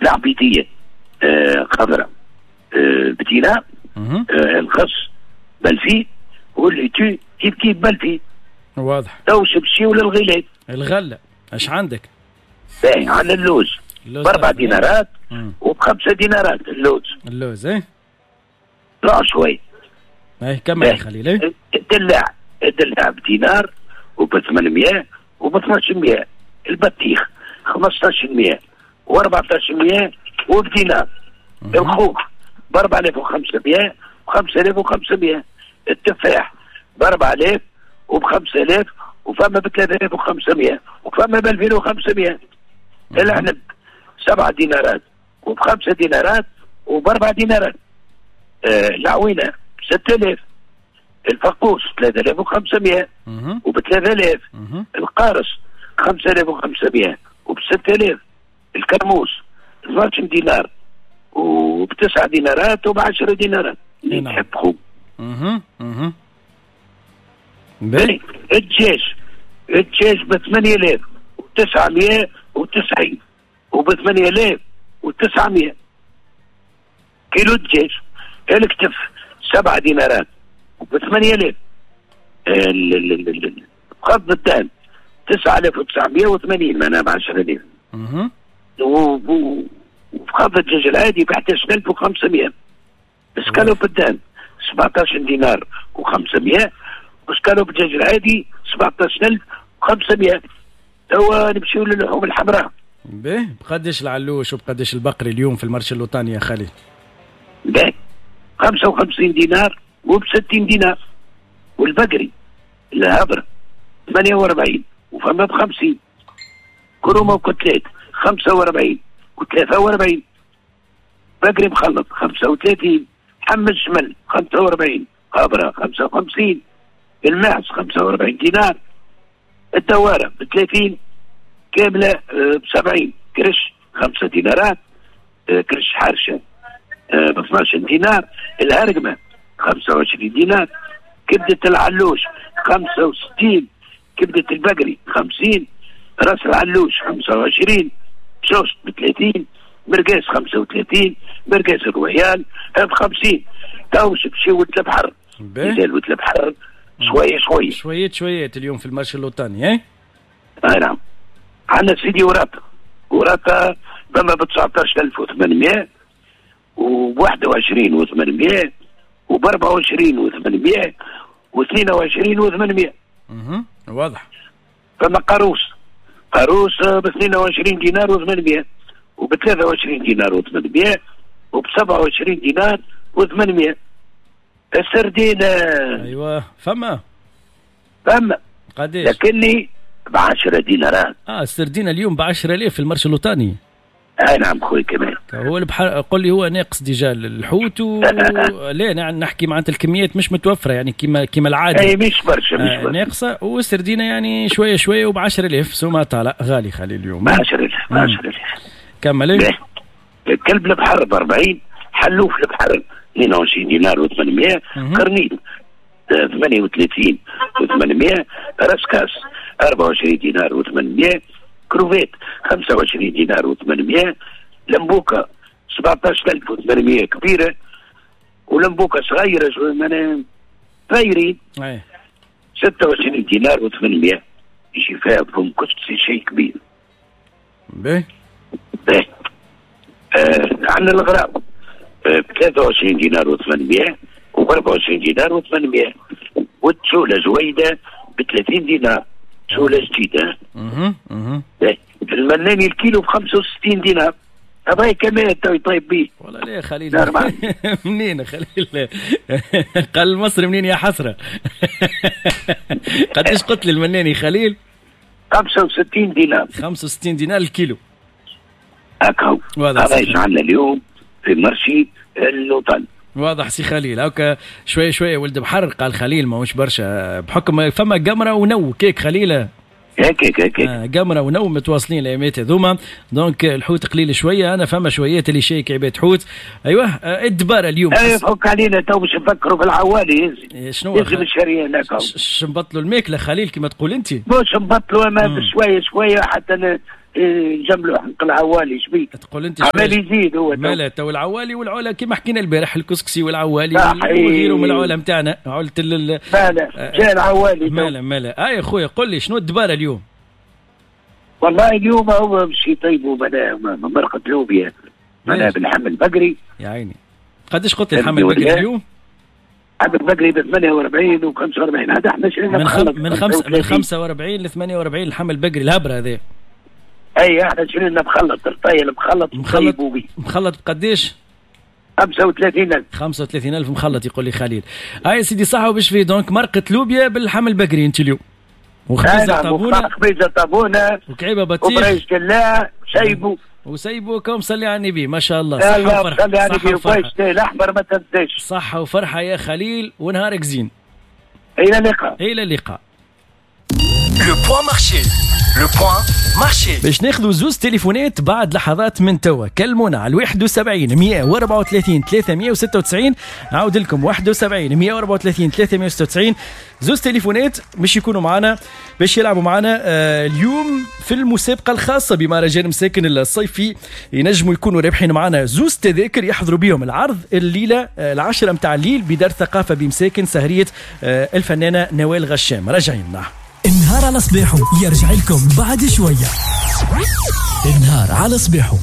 والعبيدية خضراء بدينار، الخص بلفي، والليتو كيف بلفي. واضح. توش بشيو للغلات. الغلة ايش عندك؟ باهي على اللوز ب4 دينارات وب5 دينارات اللوز لا شوي. ايه كمل يا خليل. الدلاع بدينار وب800 وب1200. البطيخ 1500 و1400 وبدينار. الخوخ ب4500 و5500. التفاح ب4000 وب5000 وفما ب3500 وفما ب2500. العنب 7 دينارات وب5 دينارات وب4 دينارات. العوينة 6000. الفقوس 3500 وب3000. القارص 5500 وب6000. الكرموس 12 دينار وب9 دينارات وب10 دينارات. اللي تحب خو. الدجاج ب8990 وب8900 كيلو الدجاج. الكتف 7 دينارات وب8000. خفض الدهن 9980 معناها ب10,000. وخفض الدجاج العادي ب 11500. اسكالوب الدهن 17 دينار و500. واسكالوب الدجاج العادي 17500. توا نمشيو للحوم الحمراء. باهي بقداش العلوش وبقداش البقري اليوم في المرشد الوطني يا خالد؟ باهي 55 دينار وب60 دينار. والبقري الهبر 48 وفما ب50. كرومه وكتلات 45 و43. بقري مخلط 35. حم الشمل 45. هبره 55. الماعز 45 دينار. الدواره ب30 كامله ب70. كرش 5 دينارات. كرش حرشه ب 12 دينار. الهرقمه 25 دينار. كبده العلوش 65. كبده البقري 50. راس العلوش 25. شوش ب30. مرقاس 35. مرقاس الرويال ب50. توش بشي ولد البحر. مازال ولد البحر شوية اليوم في المرشد الوطني. اي نعم. عندنا سيدي وراتا بما ب 19800 و21 و800 و24 و800 و22 و800. واضح. فما قاروس ب 22 دينار و800 وب 23 دينار و800 وب 27 دينار و800. السردينة ايوه فما قديش؟ لكني ب10 دينارات. السردينة اليوم ب10,000 في المرشد الوطني. نعم خوي كمان. هو البحر قل لي هو ناقص ديجا الحوت لا نحكي معناتها الكميات مش متوفرة يعني كيما العادة. اي مش برشا ناقصة. والسردينة يعني شوية وب10,000 سوما طالع غالي خلي اليوم. ب10,000 كمل. كلب البحر ب40. حلوف البحر 22 دينار و800. قرنيل 38 و800. راسكاس 24 دينار و800. كروفيت 25 دينار و800. لمبوكا 17,800 كبيرة. ولمبوكا صغيرة شوية معناها فايرين 26 دينار و800. يجي فيها بهم كشتي شيء كبير. باهي. عندنا الغراب ب 23 دينار و800 و24 دينار و800. والتشولة جويدة ب 30 دينار. تشولة جديدة. المناني الكيلو ب 65 دينار. هذا كمان طيب بيه. والله ليه خليل منين خليل؟ قال المصري منين يا حسرة. قديش قلت لي المناني خليل؟ 65 دينار. 65 دينار الكيلو. هكا هذا يجعلنا اليوم في مرشي الوطن. واضح سي خليل. هكا شوية ولد بحر قال خليل ما مش برشا بحكم فما قمرة ونو كيك خليلة. هيك قمرة ونو متواصلين الايامات هذوما. دونك الحوت قليل شوية. انا فما شويات اللي شيك عباد حوت. ايوه الدبارة اليوم. فك علينا تو باش نفكروا في العوالي. شنو يلزم الشريان هكا. نبطلوا الماكلة خليل كما تقول انت. مش نبطلوا اما بشوية حتى جملوا حق العوالي شبيك تقول انت عمال يزيد هو مالا تو العوالي والعلا كما حكينا البارح الكسكسي والعوالي صحيح. وغيرهم من العلا نتاعنا عولة مالا جاء العوالي مالا يا خويا قل لي شنو الدبارة اليوم؟ والله اليوم هو باش يطيبوا مرقة لوبيا معناها باللحم البقري. يا عيني قداش قلت لي اللحم البقري اليوم؟ اللحم البقري ب 48 و 45 هذا احنا شرينا من 45 ل 48 اللحم البقري الهبره هذا. اي احنا شرينا مخلط الطايل مخلط بقديش؟ 35,000 35,000 مخلط يقول لي خليل. هاي سيدي صحة وبش فيه دونك مرقة لوبيا باللحم البقري انت اليوم وخبيزة طابونة وكعيبة بطيخ وبريش كلا وسيبوا كم صلي على النبي ما شاء الله. صحة وفرحة صلي على النبي وبريش الأحمر ما تنساش. صحة وفرحة يا خليل ونهارك زين. إلى اللقاء. إلى اللقاء. لو بوان مارشي باش ناخذوا زوز تليفونات بعد لحظات من توا. كلمونا على 71 134 396. نعاود لكم 71 134 396 زوز تليفونات باش يكونوا معنا باش يلعبوا معنا اليوم في المسابقة الخاصة بمهرجان مساكن الصيفي. ينجموا يكونوا رابحين معنا زوز تذاكر يحضروا بهم العرض الليلة 10 متاع الليل بدار ثقافة بمساكن سهرية الفنانة نوال غشام. راجعين النهار على صباحو يرجع لكم بعد شوية. النهار على صباحو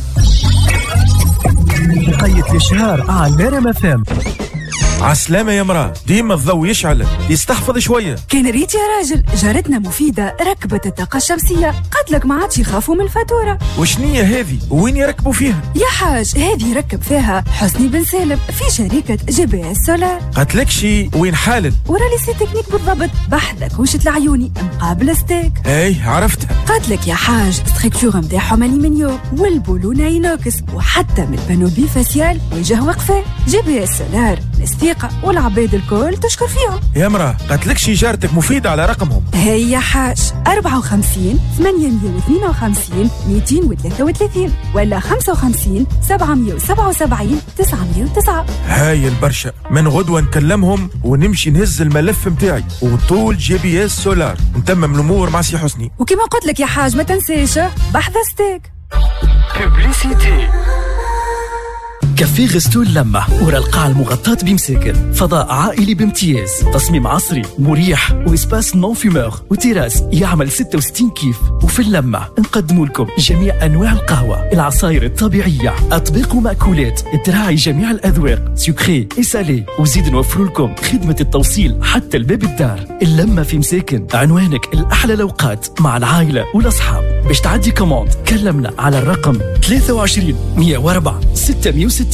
بقية الشهر على ريم FM. عسلامة يا مراه ديما الضوء يشعل يستحفظ شوية. كان ريت يا راجل جارتنا مفيدة ركبت الطاقة الشمسية قالت لك ما عادش يخافوا من الفاتورة. وشنية هذه وين يركبوا فيها؟ يا حاج هذه يركب فيها حسني بن سالم في شركة GPS سولار. قالت لك شي وين حالل؟ ورالي سي تكنيك بالضبط بحذك وشت العيوني مقابل ستيك. اي عرفتها. قالت لك يا حاج ستركتور نتاعهم ألمنيوم والبولونة اينوكس وحتى من البانوبي فاسيال وجه وقفة. GPS سولار الثقة والعباد الكل تشكر فيهم. يا مراه قالت لك شي جارتك مفيدة على رقمهم. هيا حاج 54 852 233 ولا 55 777 909. هاي البرشا من غدوة نكلمهم ونمشي نهز الملف متاعي وطول GPS سولار نتمم الأمور مع سي حسني. وكما قلت لك يا حاج ما تنساش بحذا ستيك. بوبليسيتي. كافيه غستو اللمة ورا القاعة المغطاة بمساكن. فضاء عائلي بامتياز، تصميم عصري مريح وإسباس نون فيمور وتيراس يعمل 66 كيف. وفي اللمة نقدموا لكم جميع أنواع القهوة، العصائر الطبيعية، أطباق ومأكولات تراعي جميع الأذواق سكري إسالي. وزيد نوفر لكم خدمة التوصيل حتى الباب الدار. اللمة في مساكن عنوانك الأحلى الأوقات مع العائلة والأصحاب. باش تعدي كوموند كلمنا على الرقم 23 104 660.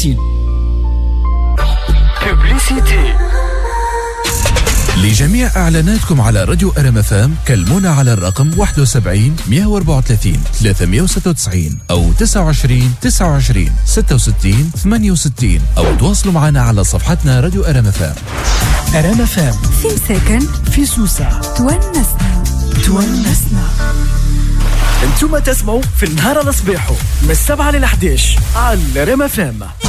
بوبليسيتي. لجميع إعلاناتكم على راديو ريم FM كلمونا على الرقم 71 134 396 أو 29 29 66 68 أو تواصلوا معنا على صفحتنا راديو ريم FM. ريم FM في مساكن في سوسة تونسنا. انتم تسمعوا في النهار على صباحو من 7 ل 11 على ريم FM.